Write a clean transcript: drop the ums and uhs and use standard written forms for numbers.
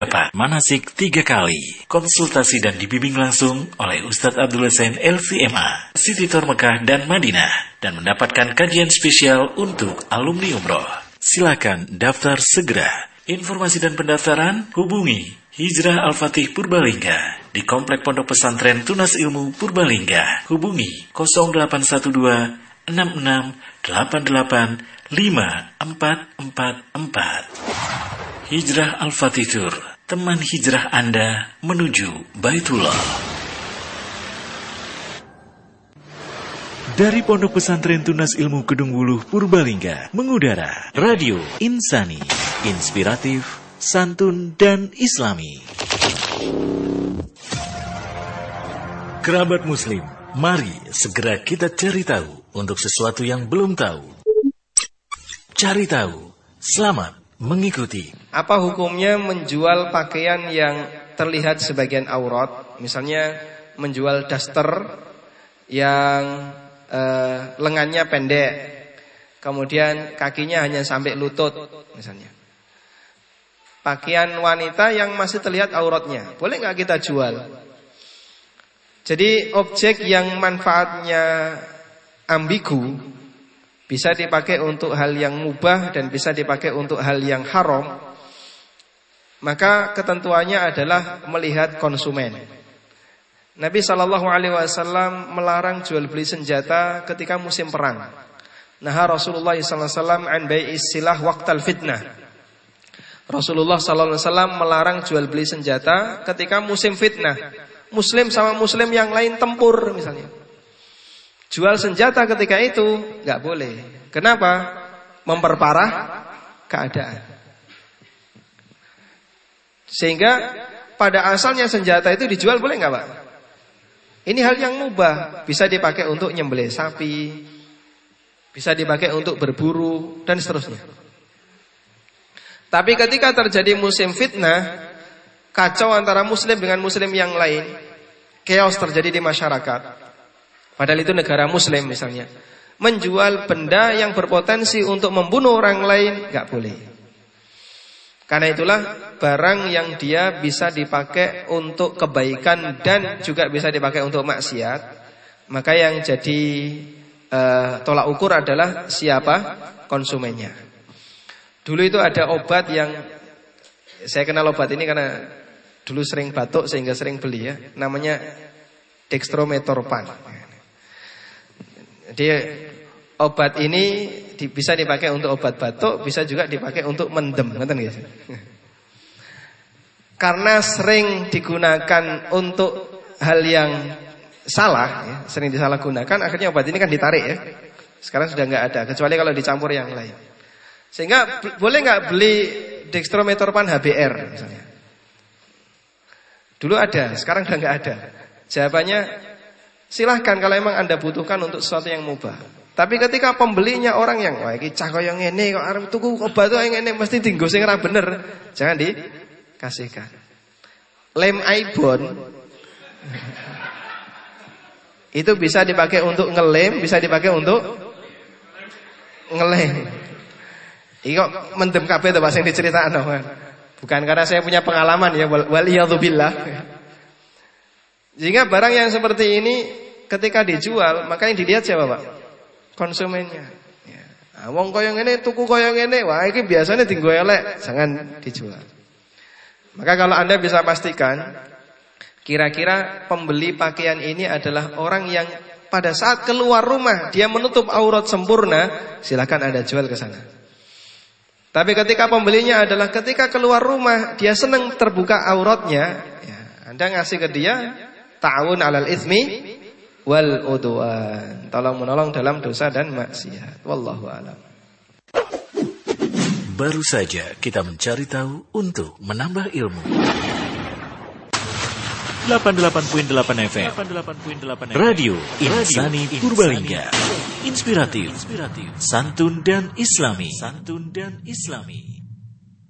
Tepat manasik 3 kali. Konsultasi dan dibimbing langsung oleh Ustadz Abdul Hasan LCMA, Siti Tor Mekah dan Madinah, dan mendapatkan kajian spesial untuk alumni umroh. Silakan daftar segera. Informasi dan pendaftaran hubungi Hijrah Al-Fatih Purbalingga di Komplek Pondok Pesantren Tunas Ilmu Purbalingga. Hubungi 0812 66 88 5444. Hijrah Al-Fatih Tour, teman hijrah Anda menuju Baitullah. Dari Pondok Pesantren Tunas Ilmu Kedung Wuluh Purbalingga, mengudara Radio Insani, inspiratif, santun, dan islami. Kerabat Muslim, mari segera kita cari tahu untuk sesuatu yang belum tahu. Cari tahu, selamat mengikuti. Apa hukumnya menjual pakaian yang terlihat sebagian aurat? Misalnya menjual daster yang lengannya pendek, kemudian kakinya hanya sampai lutut misalnya. Pakaian wanita yang masih terlihat auratnya, boleh nggak kita jual? Jadi objek yang manfaatnya ambigu, bisa dipakai untuk hal yang mubah dan bisa dipakai untuk hal yang haram, maka ketentuannya adalah melihat konsumen. Nabi SAW melarang jual beli senjata ketika musim perang. Nah, Rasulullah SAW an bai'is silah waqtal fitnah. Rasulullah SAW melarang jual beli senjata ketika musim fitnah. Muslim sama muslim yang lain tempur misalnya. Jual senjata ketika itu nggak boleh. Kenapa? Memperparah keadaan. Sehingga pada asalnya senjata itu dijual boleh nggak, Pak? Ini hal yang mubah, bisa dipakai untuk nyembelih sapi, bisa dipakai untuk berburu dan seterusnya. Tapi ketika terjadi musim fitnah, kacau antara muslim dengan muslim yang lain, chaos terjadi di masyarakat. Padahal itu negara muslim misalnya, menjual benda yang berpotensi untuk membunuh orang lain gak boleh. Karena itulah barang yang dia bisa dipakai untuk kebaikan dan juga bisa dipakai untuk maksiat, maka yang jadi tolak ukur adalah siapa konsumennya. Dulu itu ada obat yang saya kenal obat ini karena dulu sering batuk sehingga sering beli ya, namanya dextrometorphan. Jadi obat ini bisa dipakai untuk obat batuk, bisa juga dipakai untuk mendem, ngerti guys? Karena sering digunakan untuk hal yang salah, ya, sering disalahgunakan, akhirnya obat ini kan ditarik ya. Sekarang sudah nggak ada, kecuali kalau dicampur yang lain. Sehingga boleh nggak beli dextrometorphan HBr misalnya? Dulu ada, sekarang sudah nggak ada. Jawabannya, silahkan kalau emang Anda butuhkan untuk sesuatu yang mubah. Tapi ketika pembelinya orang yang wah iki cah koyo ngene kok arep tuku obat kok ngene mesti dienggo sing ora bener, jangan dikasihkan. Lem Aibon itu bisa dipakai untuk ngelem, bisa dipakai untuk ngelem. Iki kok mendem kabeh to Pak sing diceritakno kan. Bukan karena saya punya pengalaman ya, waliyadzubillah. Jika barang yang seperti ini ketika dijual, maka yang dilihat siapa Pak? Konsumennya. Ya. Nah, wong koyo ngene tuku koyo ngene, wah iki biasanya dienggo elek, jangan dijual. Maka kalau Anda bisa pastikan kira-kira pembeli pakaian ini adalah orang yang pada saat keluar rumah dia menutup aurat sempurna, silakan Anda jual ke sana. Tapi ketika pembelinya adalah ketika keluar rumah dia senang terbuka auratnya, ya, Anda ngasih ke dia ta'awun 'alal itsmi wal udwan, tolong menolong dalam dosa dan maksiat. Wallahu a'lam. Baru saja kita mencari tahu untuk menambah ilmu. 88.8 FM Radio Insani Purbalingga, inspiratif, santun dan islami.